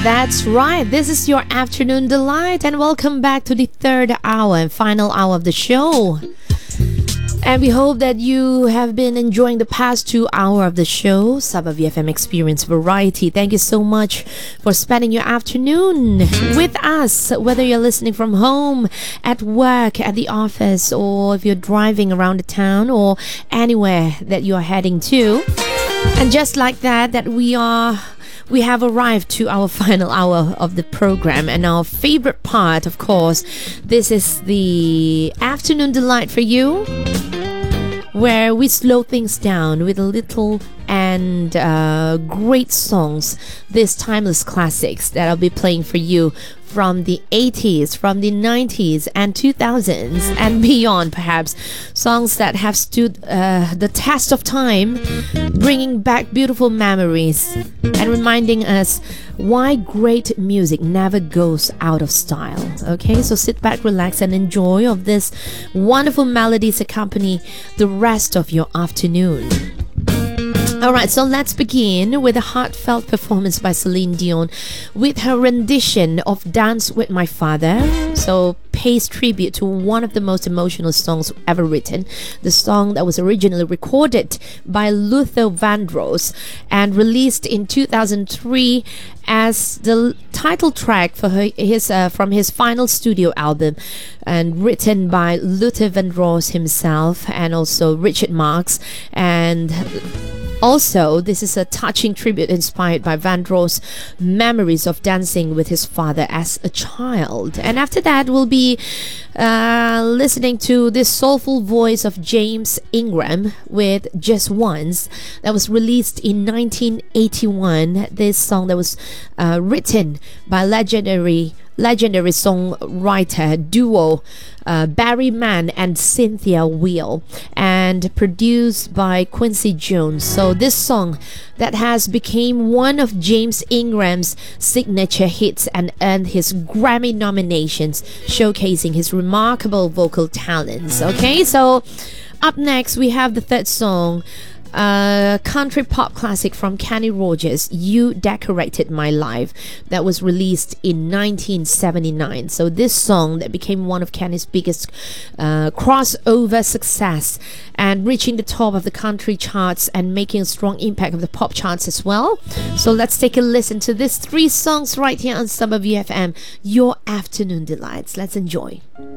That's right. This is your afternoon delight, and welcome back to the third hour and final hour of the show. And we hope that you have been enjoying the past 2 hours of the show, Sabah VFM Experience Variety. Thank you so much for spending your afternoon with us, whether you're listening from home, at work, at the office, or if you're driving around the town or anywhere that you are heading to. And just like that we have arrived to our final hour of the program, and our favorite part, of course, this is the afternoon delight for you, where we slow things down with a little and great songs, these timeless classics that I'll be playing for you from the 80s, from the 90s and 2000s and beyond, perhaps. Songs that have stood the test of time, bringing back beautiful memories and reminding us why great music never goes out of style. Okay, so sit back, relax, and enjoy of this wonderful melodies accompany the rest of your afternoon. Alright, so let's begin with a heartfelt performance by Celine Dion with her rendition of Dance With My Father. So pays tribute to one of the most emotional songs ever written, the song that was originally recorded by Luther Vandross and released in 2003 as the title track for his from his final studio album, and written by Luther Vandross himself and also Richard Marx. And also, this is a touching tribute inspired by Vandross' memories of dancing with his father as a child. And after that, we'll be listening to this soulful voice of James Ingram with Just Once, that was released in 1981. This song that was written by legendary songwriter duo Barry Mann and Cynthia Weil, and produced by Quincy Jones. So this song that has become one of James Ingram's signature hits and earned his Grammy nominations, showcasing his remarkable vocal talents. Okay, so up next we have the third song, country pop classic from Kenny Rogers, You Decorated My Life, that was released in 1979. So this song that became one of Kenny's biggest crossover success, and reaching the top of the country charts and making a strong impact of the pop charts as well. So let's take a listen to these three songs right here on Sabah VFM, your afternoon delights. Let's enjoy.